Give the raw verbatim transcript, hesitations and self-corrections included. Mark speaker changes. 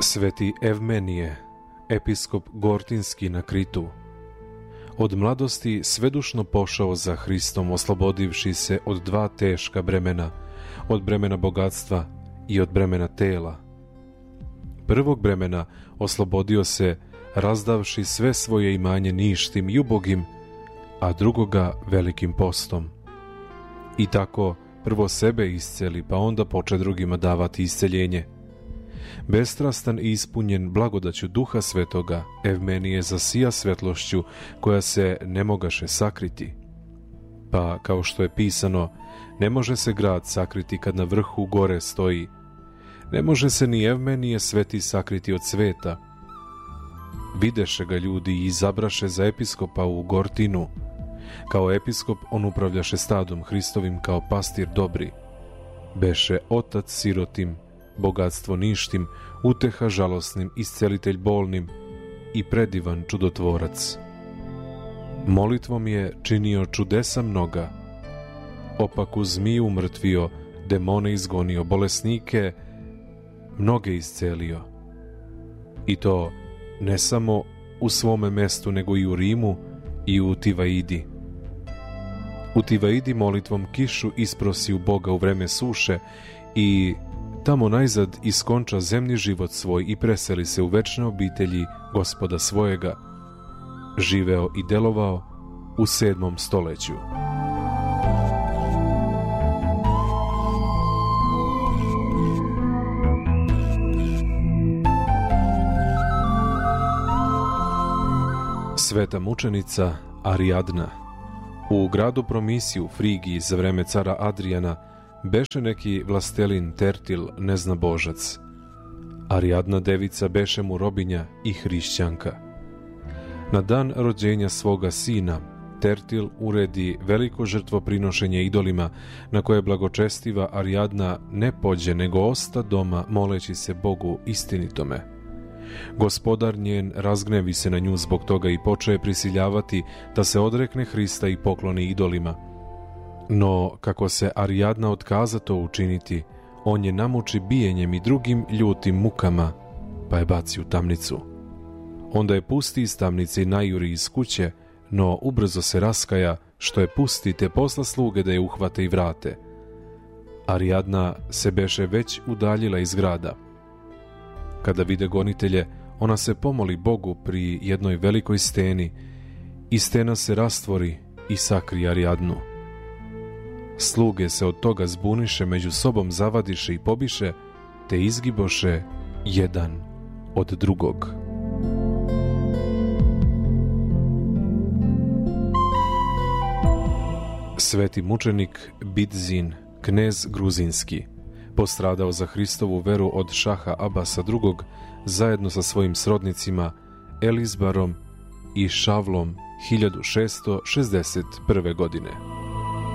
Speaker 1: Sveti Evmenije, episkop Gortinski na Kritu, od mladosti svedušno pošao za Hristom, oslobodivši se od dva teška bremena, od bremena bogatstva i od bremena tela. Prvog bremena oslobodio se razdavši sve svoje imanje ništim i ubogim, a drugoga velikim postom. I tako prvo sebe isceli, pa onda poče drugima davati isceljenje. Bestrastan i ispunjen blagodaću Duha Svetoga, Evmenije zasija svetlošću koja se ne mogaše sakriti. Pa, kao što je pisano, ne može se grad sakriti kad na vrhu gore stoji. Ne može se ni Evmenije sveti sakriti od sveta. Videše ga ljudi i izabraše za episkopa u Gortinu. Kao episkop on upravljaše stadom Hristovim kao pastir dobri. Beše otac sirotim, bogatstvo ništim, uteha žalosnim, iscelitelj bolnim i predivan čudotvorac. Molitvom je činio čudesa mnoga. Opaku zmiju umrtvio, demone izgonio, bolesnike mnoge iscelio. I to ne samo u svome mestu, nego i u Rimu i u Tivaidi. U Tivaidi molitvom kišu isprosi u Boga u vreme suše i tamo najzad iskonča zemlji život svoj i preseli se u večne obitelji Gospoda svojega, živeo i delovao u sedmom stoleću. Sveta mučenica Arijadna. U gradu Promisiju, Frigiji, za vreme cara Adrijana, beše neki vlastelin Tertil, neznabožac. Arijadna devica beše mu robinja i hrišćanka. Na dan rođenja svoga sina, Tertil uredi veliko žrtvoprinošenje idolima, na koje blagočestiva Arijadna ne pođe, nego osta doma moleći se Bogu istinitome. Gospodar njen razgnevi se na nju zbog toga i počeje prisiljavati da se odrekne Hrista i pokloni idolima. No, kako se Arijadna otkaza to učiniti, on je namuči bijenjem i drugim ljutim mukama, pa je baci u tamnicu. Onda je pusti iz tamnice i najuri iz kuće, no ubrzo se raskaja što je pusti, te posla sluge da je uhvate i vrate. Arijadna se beše već udaljila iz grada. Kada vide gonitelje, ona se pomoli Bogu pri jednoj velikoj steni i stena se rastvori i sakri Arijadnu. Sluge se od toga zbuniše, među sobom zavadiše i pobiše, te izgiboše jedan od drugog. Sveti mučenik Bidzin, knez gruzinski, postradao za Hristovu veru od šaha Abasa drugog, zajedno sa svojim srodnicima Elizbarom i Šavlom hiljadu šeststo šezdeset prve godine.